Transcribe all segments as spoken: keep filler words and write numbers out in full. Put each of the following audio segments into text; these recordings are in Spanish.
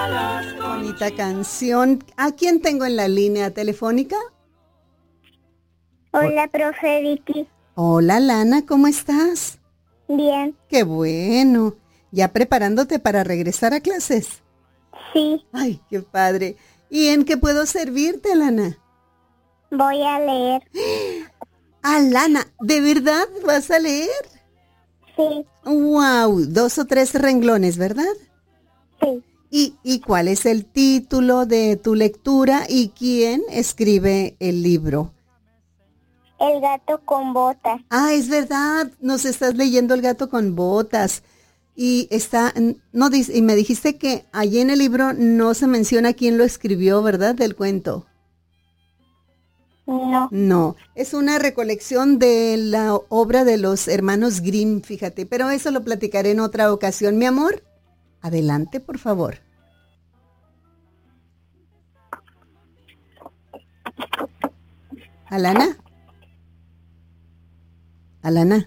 Bonita canción. ¿A quién tengo en la línea telefónica? Hola, profe Vicky. Hola, Lana, ¿cómo estás? Bien. Qué bueno. ¿Ya preparándote para regresar a clases? Sí. Ay, qué padre. ¿Y en qué puedo servirte, Lana? Voy a leer. Ah, Lana, ¿de verdad vas a leer? Sí. Wow, dos o tres renglones, ¿verdad? Sí. ¿Y, ¿Y cuál es el título de tu lectura y quién escribe el libro? El gato con botas. Ah, es verdad, nos estás leyendo El gato con botas. Y está, no dice, y me dijiste que allí en el libro no se menciona quién lo escribió, ¿verdad? Del cuento. No. No, es una recolección de la obra de los hermanos Grimm, fíjate, pero eso lo platicaré en otra ocasión. Mi amor, adelante, por favor. Alana. Alana.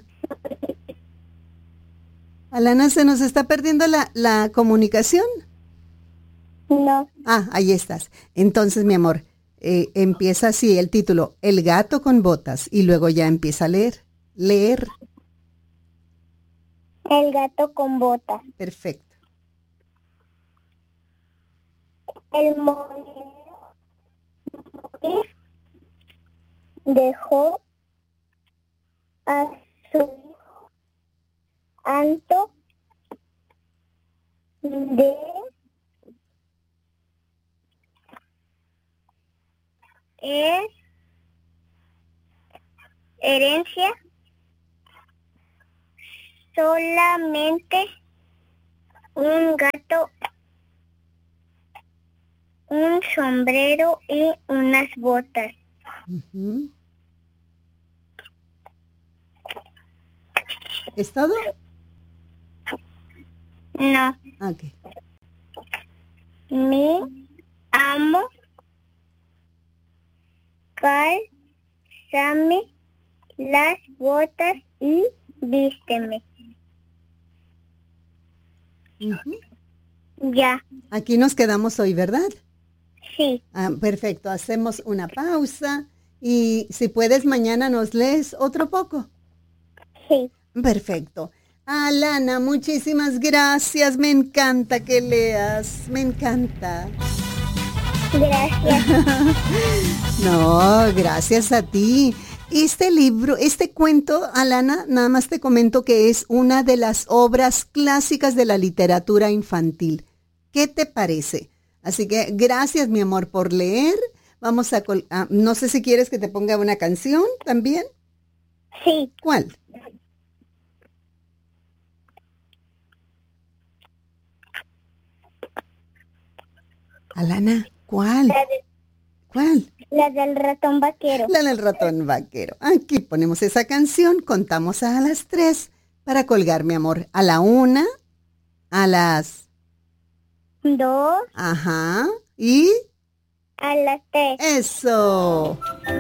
Alana, ¿se nos está perdiendo la, la comunicación? No. Ah, ahí estás. Entonces, mi amor, eh, empieza así el título, El gato con botas, y luego ya empieza a leer. Leer. El gato con botas. Perfecto. El molinero dejó a su hijo Anto de es herencia solamente un gato, un sombrero y unas botas. Uh-huh. ¿Es todo? No. Ok. Mi amo, cálzame las botas y vísteme. Uh-huh. Ya. Aquí nos quedamos hoy, ¿verdad? Sí. Ah, perfecto, hacemos una pausa y si puedes mañana nos lees otro poco. Sí. Perfecto. Alana, muchísimas gracias, me encanta que leas, me encanta. Gracias. No, gracias a ti. Este libro, este cuento, Alana, nada más te comento que es una de las obras clásicas de la literatura infantil. ¿Qué te parece? Así que gracias, mi amor, por leer. Vamos a, col- ah, no sé si quieres que te ponga una canción también. Sí. ¿Cuál? Alana, ¿cuál? La, de, ¿Cuál? la del ratón vaquero. La del ratón vaquero. Aquí ponemos esa canción, contamos a las tres para colgar, mi amor. A la una, a las... Dos. Ajá. Y... A las tres. Eso.